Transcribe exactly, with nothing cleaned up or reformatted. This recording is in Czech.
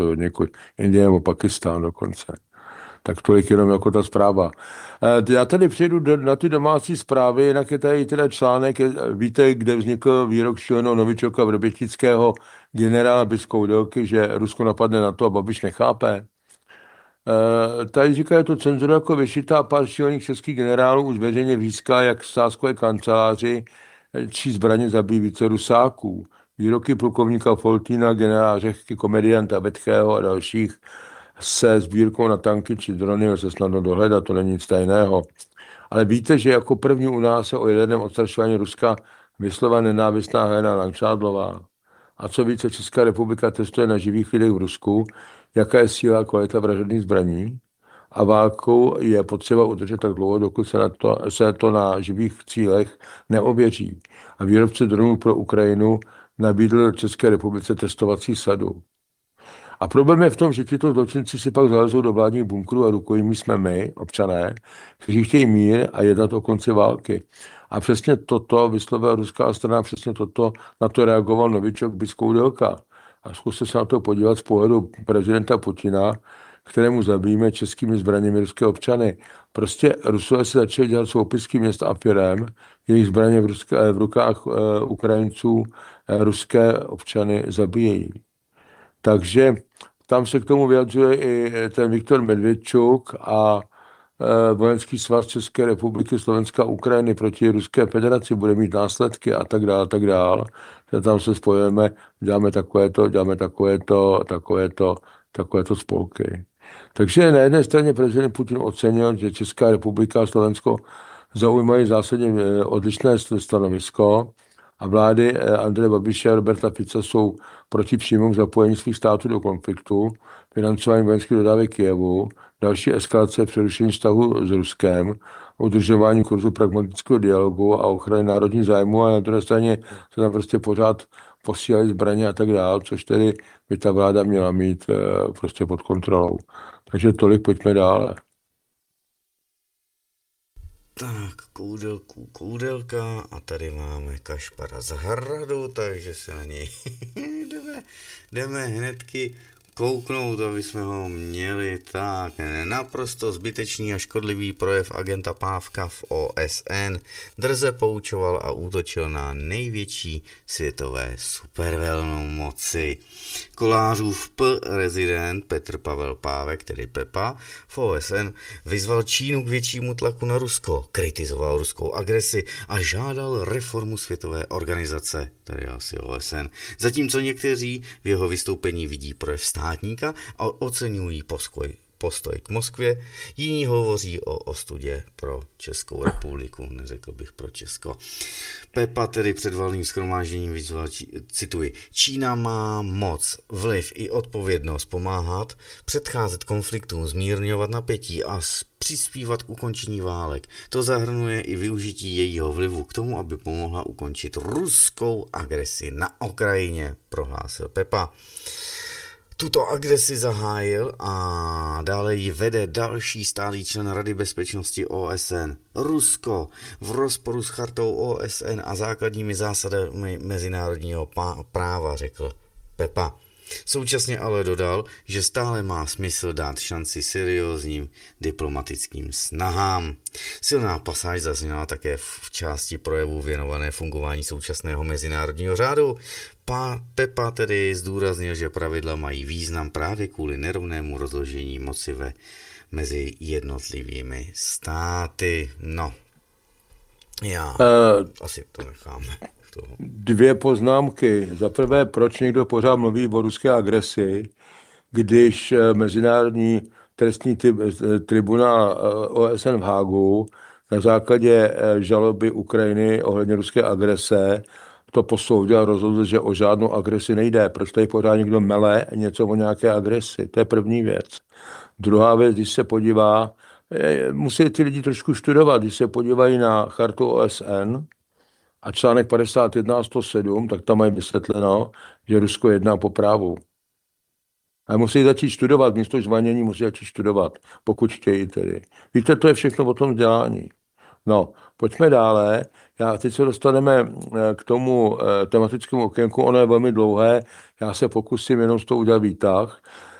někud Indie nebo Pakistán dokonce. Tak tolik jenom jako ta zpráva. Já tady přejdu na ty domácí zprávy, jinak je tady teda článek, víte, kde vznikl výrok šíleného novičoka vrbětického generála Biskoudelky, že Rusko napadne na to a Babiš nechápe. Tady říká, je to cenzura jako vyšitá, pár šílených českých generálů už veřejně výská, jak v sáskové kanceláři či zbraně zabíjí více Rusáků. Výroky plukovníka Foltýna, generála Řehky, komedianta Betchého a dalších se sbírkou na tanky či drony se snadno dohledat, to není nic tajného. Ale víte, že jako první u nás se o jednom odstrašování Ruska vyslova nenávistná Helena Langšádlová. A co více, Česká republika testuje na živých lidech v Rusku, jaká je síla a kvalita vražedných zbraní. A válkou je potřeba udržet tak dlouho, dokud se, na to, se to na živých cílech neověří. A výrobce dronů pro Ukrajinu nabídl České republice testovací sadu. A problém je v tom, že tito zločinci si pak zalezou do vládních bunkrů a rukojmí jsme my, občané, kteří chtějí mír a jednat o konci války. A přesně toto vyslovila ruská strana, přesně toto, na to reagoval novičok Biskoudelka. A zkuste se na to podívat z pohledu prezidenta Putina, kterému zabijíme českými zbraněmi ruské občany. Prostě Rusové se začali dělat soupisky měst a firem, jejich zbraně v, ruské, v rukách uh, Ukrajinců uh, ruské občany zabíjejí. Takže tam se k tomu vyjadřuje i ten Viktor Medvědčuk a e, vojenský svaz České republiky, Slovenska, Ukrajiny proti Ruské federaci bude mít následky a tak dále, tak dále. Tam se spojujeme, děláme takovéto, děláme takovéto, takovéto, takovéto spolky. Takže na jedné straně prezident Putin ocenil, že Česká republika a Slovensko zaujímají zásadně odlišné stanovisko, a vlády Andreje Babiše a Roberta Fica jsou proti přímému zapojení svých států do konfliktu, financování vojenských dodávek Kyjevu, další eskalace přerušení vztahu s Ruskem, udržování kurzu pragmatického dialogu a ochrany národních zájmů, a na druhé straně se tam prostě pořád posílají zbraně a tak dále, což tedy by ta vláda měla mít prostě pod kontrolou. Takže tolik, pojďme dále. Tak, koudelku, koudelka a tady máme Kašpara Zahradu, takže se na něj jdeme, jdeme hnedky kouknout, aby jsme ho měli. Tak, naprosto zbytečný a škodlivý projev agenta Pávka v O S N drze poučoval a útočil na největší světové supervelmoci. Kolářův P rezident Petr Pavel Pávek, tedy Pepa, v O S N vyzval Čínu k většímu tlaku na Rusko, kritizoval ruskou agresi a žádal reformu světové organizace, tedy asi O S N. Zatímco někteří v jeho vystoupení vidí projev státníka a oceňují poskoj, postoj k Moskvě, jiní hovoří o ostudě pro Českou republiku, neřekl bych pro Česko. Pepa tedy před valným shromážděním vyzval, cituji, Čína má moc, vliv i odpovědnost pomáhat, předcházet konfliktům, zmírňovat napětí a přispívat k ukončení válek. To zahrnuje i využití jejího vlivu k tomu, aby pomohla ukončit ruskou agresi na Ukrajině, prohlásil Pepa. Tuto agresi zahájil a dále ji vede další stálý člen Rady bezpečnosti O S N. Rusko v rozporu s chartou O S N a základními zásadami mezinárodního práva, řekl Pepa. Současně ale dodal, že stále má smysl dát šanci seriózním diplomatickým snahám. Silná pasáž zazněla také v části projevu věnované fungování současného mezinárodního řádu. Pa, Pepa tedy zdůraznil, že pravidla mají význam právě kvůli nerovnému rozložení moci ve, mezi jednotlivými státy. No, já uh, asi to necháme. Toho. Dvě poznámky. Za prvé, proč někdo pořád mluví o ruské agresi, když Mezinárodní trestní tribunál O S N v Hágu na základě žaloby Ukrajiny ohledně ruské agrese to posoudil a rozhodl, že o žádnou agresi nejde. Proč tady pořád někdo mele něco o nějaké agresi? To je první věc. Druhá věc, když se podívá, musí ty lidi trošku studovat, když se podívají na chartu O S N, a článek padesát jedna a sto sedm, tak tam mají vysvětleno, že Rusko jedná po právu. A musí začít studovat, místo žvanění musí začít studovat, pokud chtějí tedy. Víte, to je všechno o tom vzdělání. No, pojďme dále. Já teď se dostaneme k tomu tematickému okénku, ono je velmi dlouhé, já se pokusím jenom z toho udělat výtah.